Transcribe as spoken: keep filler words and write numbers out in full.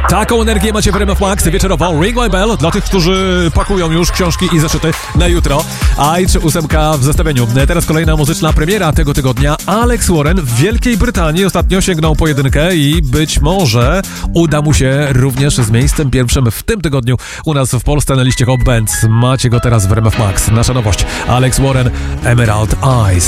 Taką energię macie w R M F Max wieczorową. Ring My Bell dla tych, którzy pakują już książki i zeszyty na jutro. A i czy ósemka w zestawieniu. Teraz kolejna muzyczna premiera tego tygodnia. Alex Warren w Wielkiej Brytanii ostatnio sięgnął po jedynkę i być może uda mu się również z miejscem pierwszym w tym tygodniu u nas w Polsce na liście Hot Bands. Macie go teraz w R M F Max. Nasza nowość. Alex Warren, Emerald Eyes.